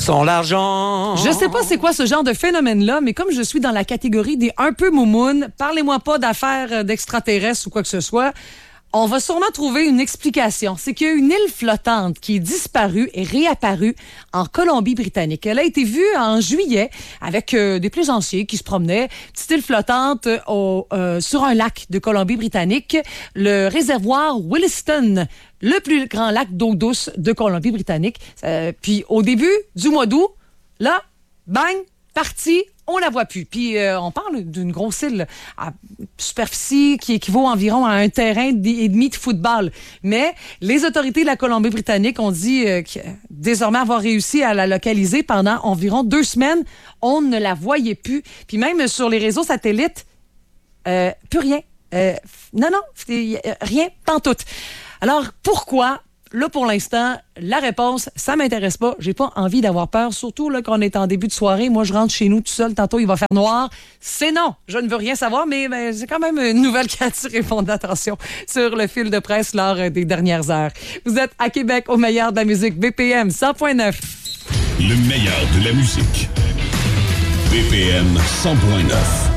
Sans l'argent. Je sais pas c'est quoi ce genre de phénomène-là, mais comme je suis dans la catégorie des un peu moumounes, parlez-moi pas d'affaires d'extraterrestres ou quoi que ce soit, on va sûrement trouver une explication. C'est qu'il y a une île flottante qui est disparue et réapparue en Colombie-Britannique. Elle a été vue en juillet avec des plaisanciers qui se promenaient. Petite île flottante sur un lac de Colombie-Britannique, le réservoir Williston, le plus grand lac d'eau douce de Colombie-Britannique. Puis au début du mois d'août, là, bang, parti, on la voit plus. Puis on parle d'une grosse île à superficie qui équivaut environ à un terrain et demi de football. Mais les autorités de la Colombie-Britannique ont dit désormais avoir réussi à la localiser pendant environ 2 semaines. On ne la voyait plus. Puis même sur les réseaux satellites, plus rien. Non, rien, pantoute. Alors, pourquoi? Là, pour l'instant, la réponse, ça m'intéresse pas. J'ai pas envie d'avoir peur, surtout là qu'on est en début de soirée. Moi, je rentre chez nous tout seul. Tantôt, il va faire noir. C'est non. Je ne veux rien savoir, mais c'est quand même une nouvelle qui a attiré mon attention sur le fil de presse lors des dernières heures. Vous êtes à Québec au meilleur de la musique. BPM 100.9. Le meilleur de la musique. BPM 100.9.